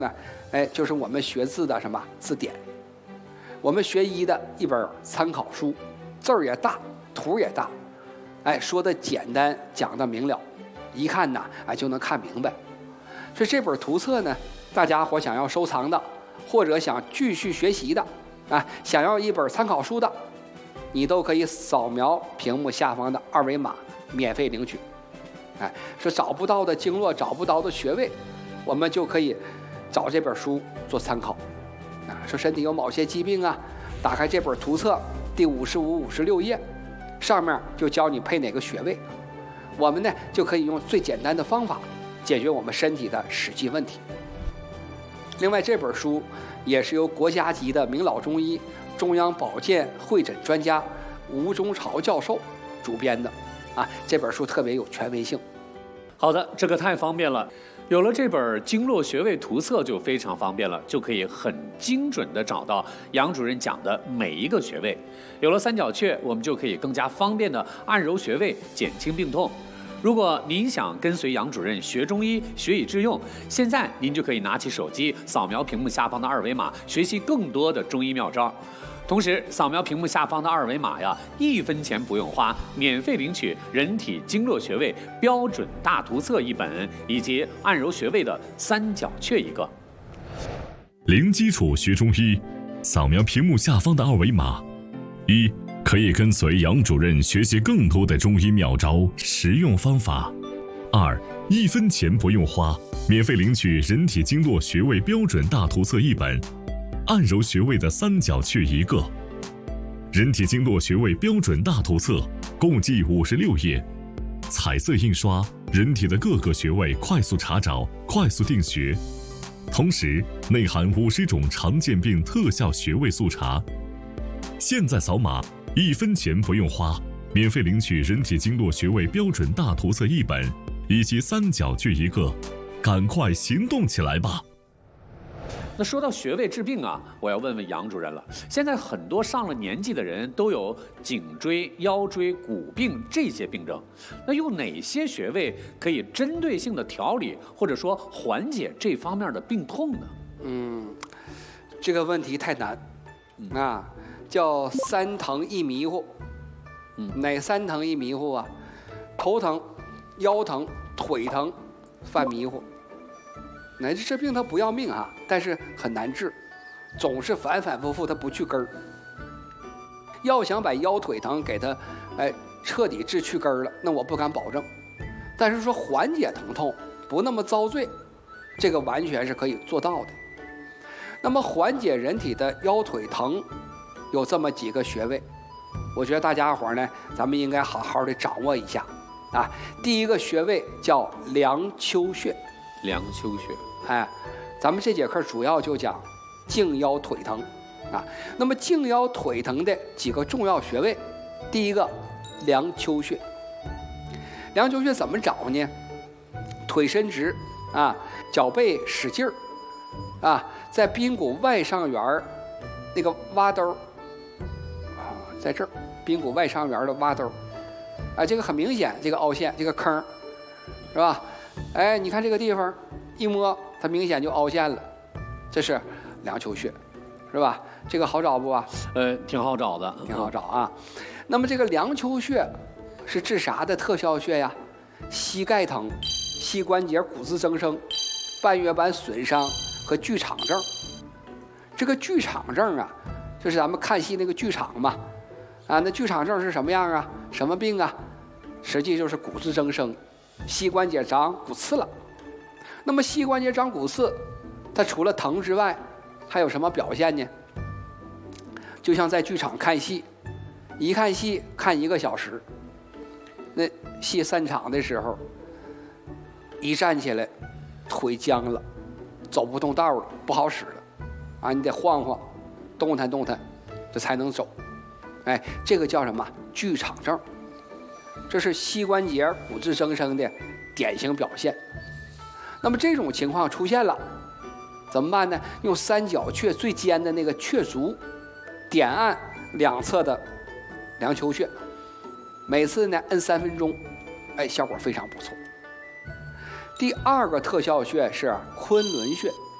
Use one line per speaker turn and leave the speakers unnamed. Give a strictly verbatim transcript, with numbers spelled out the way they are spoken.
那哎，就是我们学字的什么字典，我们学医的一本参考书，字儿也大，图也大，哎，说的简单，讲的明了，一看呢，哎就能看明白。所以这本图册呢，大家伙想要收藏的，或者想继续学习的，啊，想要一本参考书的，你都可以扫描屏幕下方的二维码，免费领取。哎，说找不到的经络，找不到的穴位，我们就可以找这本书做参考。啊，说身体有某些疾病啊，打开这本图册第五十五、五十六页，上面就教你配哪个穴位，我们呢就可以用最简单的方法解决我们身体的实际问题。另外，这本书也是由国家级的名老中医、中央保健会诊专家吴中朝教授主编的，啊，这本书特别有权威性。
好的，这个太方便了。有了这本经络穴位图册就非常方便了，就可以很精准地找到杨主任讲的每一个穴位。有了三角穴，我们就可以更加方便地按揉穴位，减轻病痛。如果您想跟随杨主任学中医，学以致用，现在您就可以拿起手机，扫描屏幕下方的二维码，学习更多的中医妙招。同时，扫描屏幕下方的二维码呀，一分钱不用花，免费领取人体经络穴位标准大图册一本，以及按揉穴位的三角穴一个。
零基础学中医，扫描屏幕下方的二维码，一可以跟随杨主任学习更多的中医妙招、实用方法；二一分钱不用花，免费领取人体经络穴位标准大图册一本。按揉穴位的三角穴一个，人体经络穴位标准大图册共计五十六页，彩色印刷，人体的各个穴位快速查找，快速定穴，同时内含五十种常见病特效穴位速查。现在扫码，一分钱不用花，免费领取人体经络穴位标准大图册一本，以及三角穴一个，赶快行动起来吧！
那说到穴位治病啊，我要问问杨主任了。现在很多上了年纪的人都有颈椎、腰椎、骨病这些病症，那用哪些穴位可以针对性的调理或者说缓解这方面的病痛呢？
嗯，这个问题太难，啊，叫三疼一迷糊。嗯，哪三疼一迷糊啊？头疼、腰疼、腿疼，犯迷糊。乃至这病它不要命啊，但是很难治，总是反反复复，它不去根儿。要想把腰腿疼给它，哎，彻底治去根儿了，那我不敢保证。但是说缓解疼痛，不那么遭罪，这个完全是可以做到的。那么缓解人体的腰腿疼，有这么几个穴位，我觉得大家伙呢，咱们应该好好的掌握一下啊。第一个穴位叫梁丘穴。
梁丘穴。
哎，咱们这节课主要就讲颈腰腿疼啊。那么颈腰腿疼的几个重要穴位，第一个梁丘穴。梁丘穴怎么找呢？腿伸直啊，脚背使劲儿啊，在髌骨外上缘那个挖兜啊，在这儿髌骨外上缘的挖兜啊，这个很明显，这个凹陷，这个坑是吧？哎，你看这个地方一摸，它明显就凹陷了，这是梁丘穴，是吧？这个好找不啊？
呃，挺好找的，
挺好找啊。那么这个梁丘穴是治啥的特效穴呀？膝盖疼、膝关节骨质增生、半月板损伤和剧场症。这个剧场症啊，就是咱们看戏那个剧场嘛。啊，那剧场症是什么样啊？什么病啊？实际就是骨质增生，膝关节长骨刺了。那么膝关节长骨刺，它除了疼之外，还有什么表现呢？就像在剧场看戏，一看戏看一个小时，那戏散场的时候，一站起来，腿僵了，走不动道了，不好使了，啊，你得晃晃，动弹动弹，这才能走。哎，这个叫什么？剧场症。这是膝关节骨质增生的典型表现。那么这种情况出现了，怎么办呢？用三角穴最尖的那个穴足，点按两侧的梁丘穴，每次呢摁三分钟，哎，效果非常不错。第二个特效穴是昆仑穴。